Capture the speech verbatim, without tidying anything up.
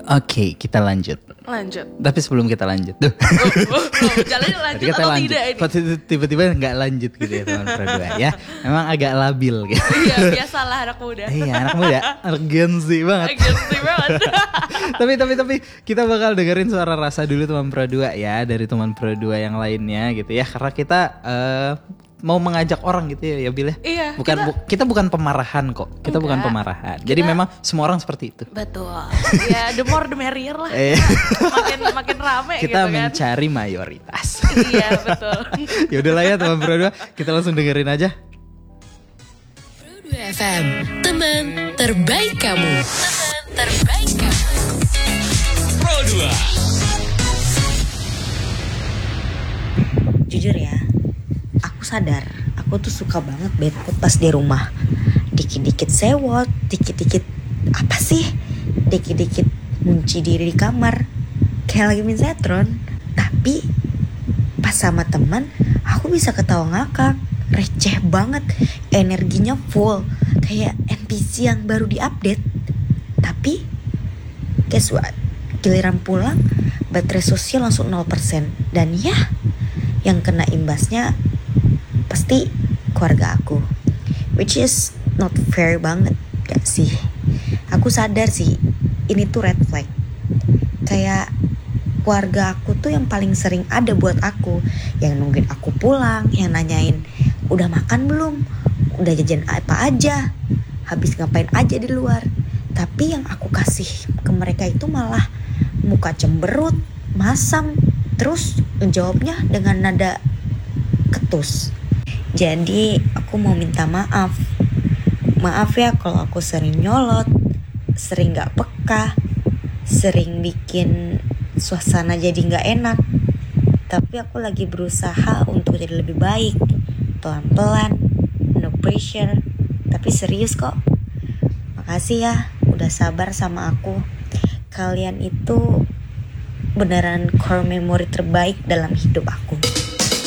Oke, kita lanjut. Lanjut. Tapi sebelum kita lanjut, duh. Oh, oh, oh, jalannya lanjut Kita atau lanjut. tidak ini? Kok tiba-tiba nggak lanjut gitu ya teman berdua ya? Memang agak labil gitu. Iya, biasalah anak muda. Iya, anak muda, anak Gen Z banget. Gen Z banget. tapi tapi tapi kita bakal dengerin suara rasa dulu teman Pro dua ya, dari teman Pro dua yang lainnya gitu ya, karena kita uh, mau mengajak orang gitu ya, ya Bil ya. Iya. Bukan kita, bu, kita bukan pemarahan kok. Kita enggak, bukan pemarahan. Kita, jadi memang semua orang seperti itu. Betul. Ya, the more the merrier lah. makin makin rame kita gitu kan. Kita mencari mayoritas. Iya, betul. Ya udahlah ya teman Pro dua, kita langsung dengerin aja. Pro dua F M, teman terbaik kamu. Teman terbaik kamu. Pro dua. Jujur ya, aku sadar, aku tuh suka banget bad mood pas di rumah. Dikit-dikit sewot, dikit-dikit apa sih? Dikit-dikit ngunci diri di kamar, kayak lagi main setron. Tapi pas sama teman, aku bisa ketawa ngakak, receh banget, energinya full, kayak N P C yang baru diupdate. Tapi guess what? Giliran pulang, baterai sosial langsung nol persen. Dan ya, yang kena imbasnya pasti keluarga aku, which is not fair banget gak sih? Aku sadar sih ini tuh red flag. Kayak keluarga aku tuh yang paling sering ada buat aku, yang nungguin aku pulang, yang nanyain udah makan belum, udah jajan apa aja, habis ngapain aja di luar. Tapi yang aku kasih ke mereka itu malah muka cemberut, masam, terus menjawabnya dengan nada ketus. Jadi aku mau minta maaf. Maaf ya kalau aku sering nyolot, sering gak peka, sering bikin suasana jadi gak enak. Tapi aku lagi berusaha untuk jadi lebih baik, pelan-pelan, no pressure, tapi serius kok. Makasih ya udah sabar sama aku. Kalian itu beneran core memory terbaik dalam hidup aku.